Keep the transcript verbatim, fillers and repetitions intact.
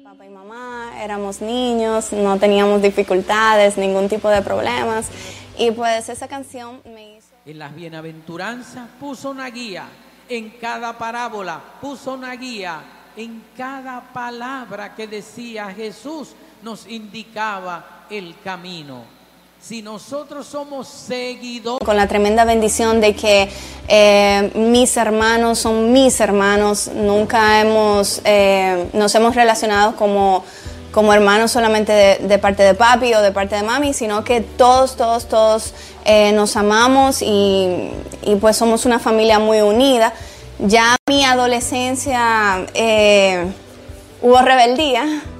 Papá y mamá, éramos niños, no teníamos dificultades, ningún tipo de problemas. Y pues esa canción me hizo... En las bienaventuranzas puso una guía, en cada parábola puso una guía, en cada palabra que decía Jesús nos indicaba el camino. Si nosotros somos seguidores... Con la tremenda bendición de que eh, mis hermanos son mis hermanos, nunca hemos, eh, nos hemos relacionado como, como hermanos solamente de, de parte de papi o de parte de mami, sino que todos, todos, todos eh, nos amamos y, y pues somos una familia muy unida. Ya en mi adolescencia eh, hubo rebeldía.